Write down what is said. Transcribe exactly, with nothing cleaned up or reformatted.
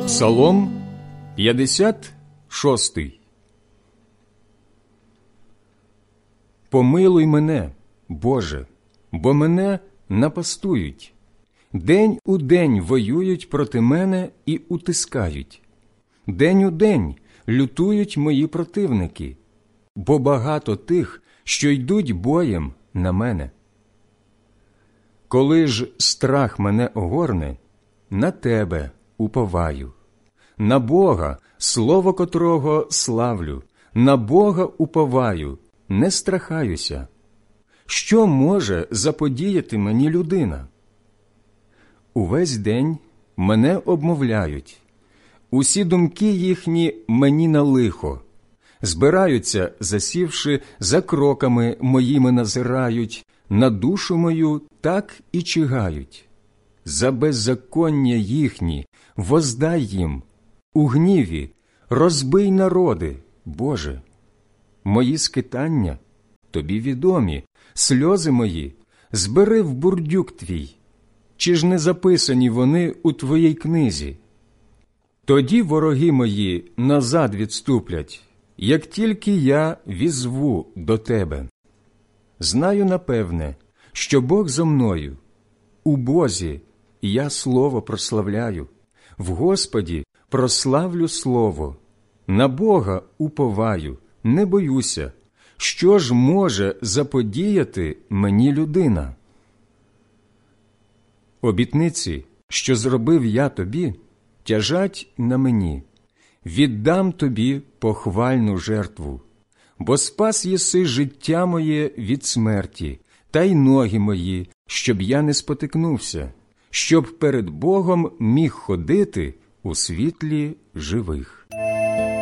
Псалом п'ятдесят шостий. Помилуй мене, Боже, бо мене напастують. День у день воюють проти мене і утискають. День у день лютують мої противники, бо багато тих, що йдуть боєм на мене. Коли ж страх мене огорне, на Тебе уповаю, на Бога, слово котрого славлю, на Бога уповаю, не страхаюся. Що може заподіяти мені людина? Увесь день мене обмовляють, усі думки їхні мені на лихо. Збираються, засівши, за кроками моїми назирають, на душу мою так і чигають. За беззаконня їхні воздай їм, у гніві розбий народи, Боже. Мої скитання Тобі відомі, сльози мої збери в бурдюк Твій. Чи ж не записані вони у Твоїй книзі? Тоді вороги мої назад відступлять, як тільки я візву до Тебе. Знаю напевне, що Бог зо мною. У Бозі я слово прославляю, в Господі прославлю слово. На Бога уповаю, не боюся. Що ж може заподіяти мені людина? Обітниці, що зробив я тобі, тяжать на мені. Віддам тобі похвальну жертву, бо спас єси життя моє від смерті, та й ноги мої, щоб я не спотикнувся, щоб перед Богом міг ходити у світлі живих.